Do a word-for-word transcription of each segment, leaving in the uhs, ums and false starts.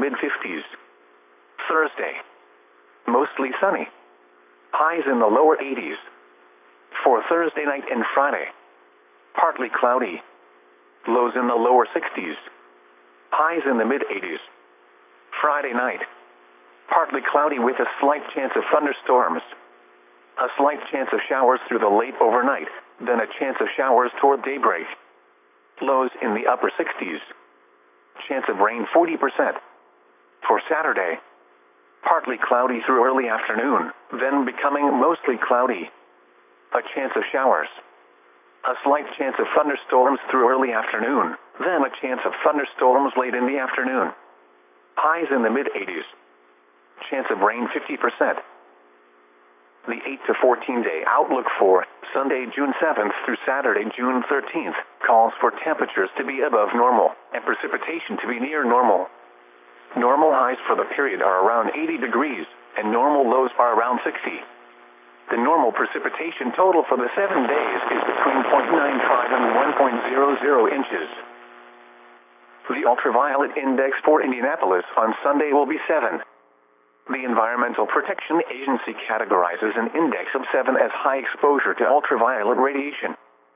mid fifties. Thursday, mostly sunny. Highs in the lower eighties. For Thursday night and Friday, partly cloudy. Lows in the lower sixties. Highs in the mid eighties. Friday night, partly cloudy with a slight chance of thunderstorms. A slight chance of showers through the late overnight, then a chance of showers toward daybreak. Lows in the upper sixties. Chance of rain forty percent. For Saturday, partly cloudy through early afternoon, then becoming mostly cloudy. A chance of showers. A slight chance of thunderstorms through early afternoon, then a chance of thunderstorms late in the afternoon. Highs in the mid eighties. Chance of rain fifty percent. The eight to fourteen day outlook for Sunday, June seventh through Saturday, June thirteenth, calls for temperatures to be above normal and precipitation to be near normal. Normal highs for the period are around eighty degrees, and normal lows are around sixty. The normal precipitation total for the seven days is between zero point nine five and one point zero zero inches. The ultraviolet index for Indianapolis on Sunday will be seven. The Environmental Protection Agency categorizes an index of seven as high exposure to ultraviolet radiation.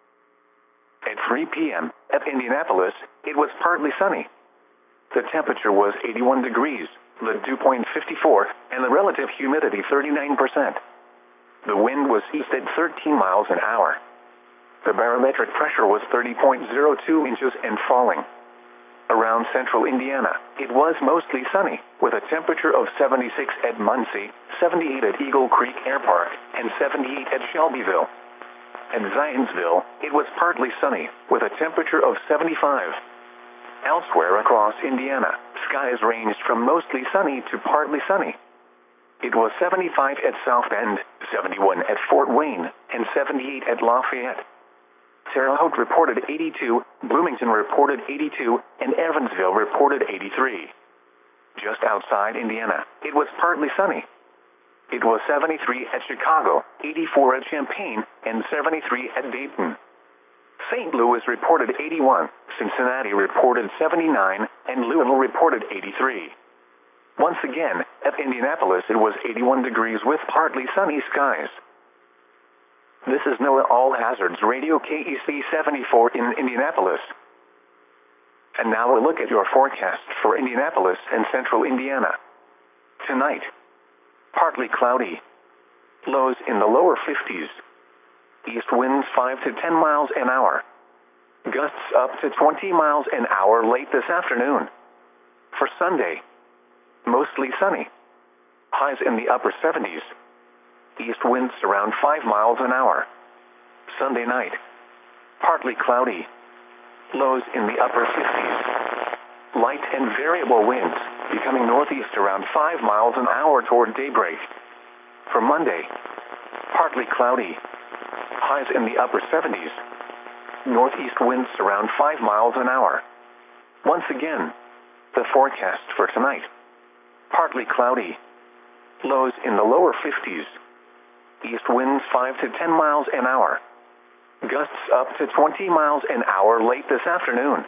At three p m at Indianapolis, it was partly sunny. The temperature was eighty-one degrees, the dew point fifty-four, and the relative humidity thirty-nine percent. The wind was east at thirteen miles an hour. The barometric pressure was thirty point zero two inches and falling. Around central Indiana, it was mostly sunny, with a temperature of seventy-six at Muncie, seventy-eight at Eagle Creek Air Park, and seventy-eight at Shelbyville. At Zionsville, it was partly sunny, with a temperature of seventy-five. Elsewhere across Indiana, skies ranged from mostly sunny to partly sunny. It was seventy-five at South Bend, seventy-one at Fort Wayne, and seventy-eight at Lafayette. Terre Haute reported eighty-two, Bloomington reported eighty-two, and Evansville reported eighty-three. Just outside Indiana, it was partly sunny. It was seventy-three at Chicago, eighty-four at Champaign, and seventy-three at Dayton. Saint Louis reported eighty-one, Cincinnati reported seventy-nine, and Louisville reported eighty-three. Once again, at Indianapolis it was eighty-one degrees with partly sunny skies. This is NOAA All Hazards Radio K E C seventy-four in Indianapolis. And now a look at your forecast for Indianapolis and central Indiana. Tonight, partly cloudy. Lows in the lower fifties. East winds five to ten miles an hour. Gusts up to twenty miles an hour late this afternoon. For Sunday, mostly sunny. Highs in the upper seventies. East winds around five miles an hour. Sunday night, partly cloudy. Lows in the upper fifties. Light and variable winds, becoming northeast around five miles an hour toward daybreak. For Monday, partly cloudy. Highs in the upper seventies. Northeast winds around five miles an hour. Once again, the forecast for tonight. Partly cloudy. Lows in the lower fifties. East winds five to ten miles an hour. Gusts up to twenty miles an hour late this afternoon.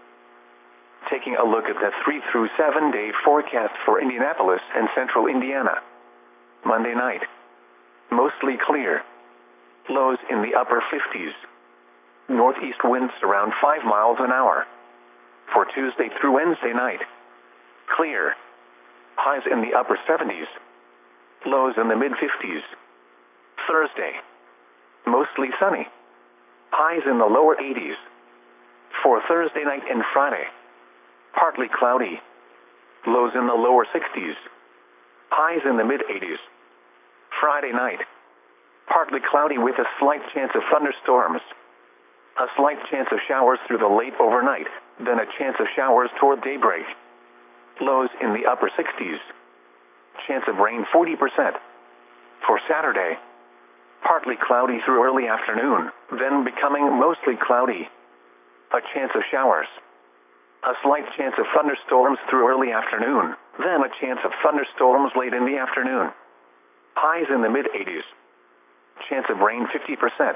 Taking a look at the three through seven day forecast for Indianapolis and central Indiana. Monday night, mostly clear. Lows in the upper fifties. Northeast winds around five miles an hour. For Tuesday through Wednesday night, clear. Highs in the upper seventies. Lows in the mid fifties. Thursday, mostly sunny. Highs in the lower eighties. For Thursday night and Friday, partly cloudy. Lows in the lower sixties. Highs in the mid eighties. Friday night, partly cloudy with a slight chance of thunderstorms. A slight chance of showers through the late overnight, then a chance of showers toward daybreak. Lows in the upper sixties. Chance of rain forty percent. For Saturday, partly cloudy through early afternoon, then becoming mostly cloudy. A chance of showers. A slight chance of thunderstorms through early afternoon, then a chance of thunderstorms late in the afternoon. Highs in the mid eighties. Chance of rain fifty percent.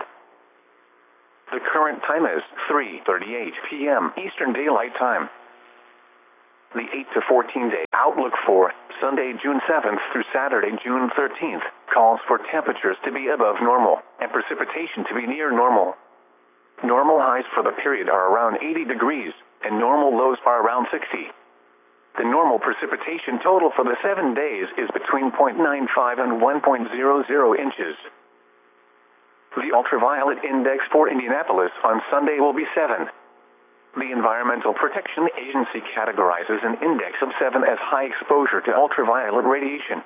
The current time is three thirty-eight p m Eastern Daylight Time. The eight to fourteen day outlook for Sunday, June seventh through Saturday, June thirteenth, calls for temperatures to be above normal and precipitation to be near normal. Normal highs for the period are around eighty degrees, and normal lows are around sixty. The normal precipitation total for the seven days is between zero point nine five and one point zero zero inches. The ultraviolet index for Indianapolis on Sunday will be seven. The Environmental Protection Agency categorizes an index of seven as high exposure to ultraviolet radiation.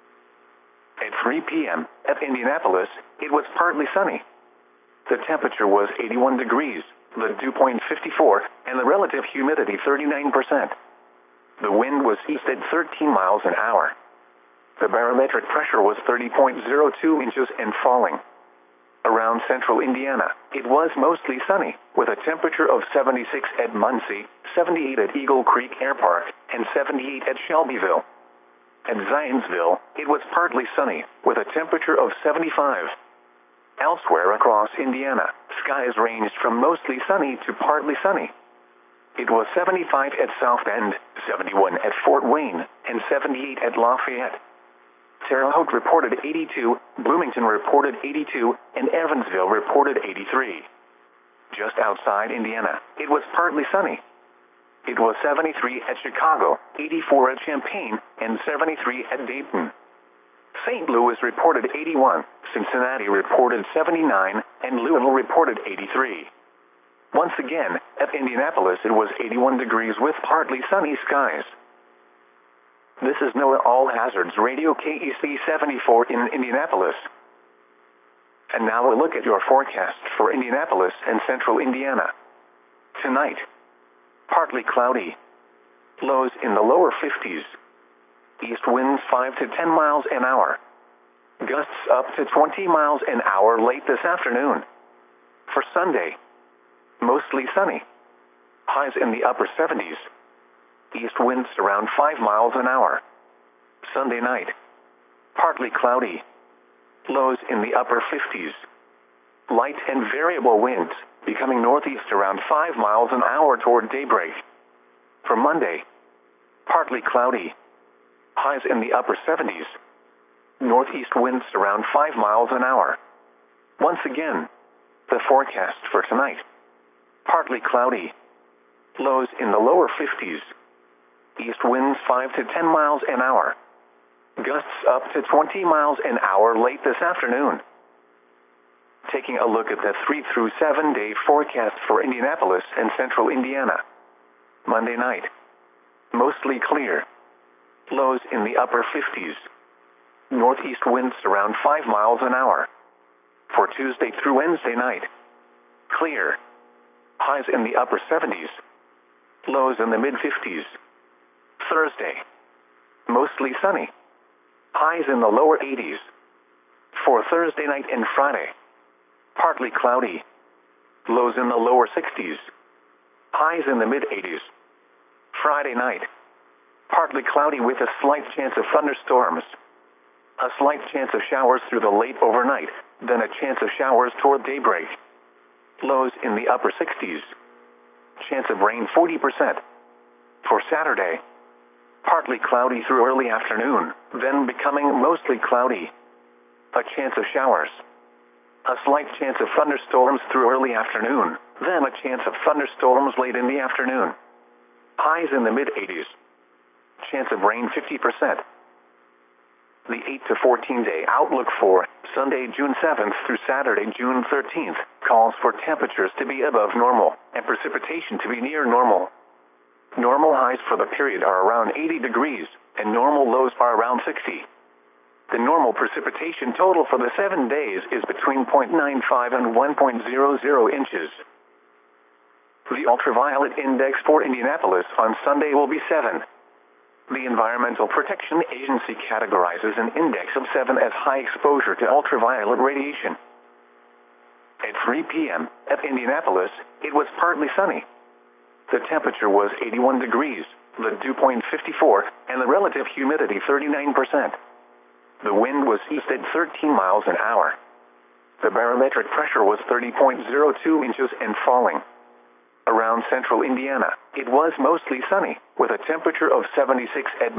At three p m at Indianapolis, it was partly sunny. The temperature was eighty-one degrees, the dew point fifty-four, and the relative humidity thirty-nine percent. The wind was east at thirteen miles an hour. The barometric pressure was thirty point zero two inches and falling. Around central Indiana, it was mostly sunny, with a temperature of seventy-six at Muncie, seventy-eight at Eagle Creek Air Park, and seventy-eight at Shelbyville. At Zionsville, it was partly sunny, with a temperature of seventy-five. Elsewhere across Indiana, skies ranged from mostly sunny to partly sunny. It was seventy-five at South Bend, seventy-one at Fort Wayne, and seventy-eight at Lafayette. Terre Haute reported eighty-two, Bloomington reported eighty-two, and Evansville reported eighty-three. Just outside Indiana, it was partly sunny. It was seventy-three at Chicago, eighty-four at Champaign, and seventy-three at Dayton. Saint Louis reported eighty-one, Cincinnati reported seventy-nine, and Louisville reported eighty-three. Once again, at Indianapolis it was eighty-one degrees with partly sunny skies. This is NOAA All Hazards Radio K E C seventy-four in Indianapolis. And now a look at your forecast for Indianapolis and central Indiana. Tonight, partly cloudy. Lows in the lower fifties. East winds five to ten miles an hour. Gusts up to twenty miles an hour late this afternoon. For Sunday, mostly sunny. Highs in the upper seventies. East winds around five miles an hour. Sunday night, partly cloudy. Lows in the upper fifties. Light and variable winds, becoming northeast around five miles an hour toward daybreak. For Monday, partly cloudy. Highs in the upper seventies. Northeast winds around five miles an hour. Once again, the forecast for tonight. Partly cloudy. Lows in the lower fifties. East winds five to ten miles an hour. Gusts up to twenty miles an hour late this afternoon. Taking a look at the three through seven day forecast for Indianapolis and central Indiana. Monday night, mostly clear. Lows in the upper fifties. Northeast winds around five miles an hour. For Tuesday through Wednesday night, clear. Highs in the upper seventies. Lows in the mid fifties. Thursday, mostly sunny. Highs in the lower eighties. For Thursday night and Friday, partly cloudy. Lows in the lower sixties. Highs in the mid eighties. Friday night, partly cloudy with a slight chance of thunderstorms. A slight chance of showers through the late overnight, then a chance of showers toward daybreak. Lows in the upper sixties. Chance of rain forty percent. For Saturday, partly cloudy through early afternoon, then becoming mostly cloudy. A chance of showers. A slight chance of thunderstorms through early afternoon, then a chance of thunderstorms late in the afternoon. Highs in the mid eighties. Chance of rain fifty percent. The eight to fourteen day outlook for Sunday, June seventh through Saturday, June thirteenth, calls for temperatures to be above normal and precipitation to be near normal. Normal highs for the period are around eighty degrees, and normal lows are around sixty. The normal precipitation total for the seven days is between zero point nine five and one point zero zero inches. The ultraviolet index for Indianapolis on Sunday will be seven. The Environmental Protection Agency categorizes an index of seven as high exposure to ultraviolet radiation. At three p m at Indianapolis, it was partly sunny. The temperature was eighty-one degrees, the dew point fifty-four, and the relative humidity thirty-nine percent. The wind was east at thirteen miles an hour. The barometric pressure was thirty point zero two inches and falling. Around central Indiana, it was mostly sunny, with a temperature of seventy-six at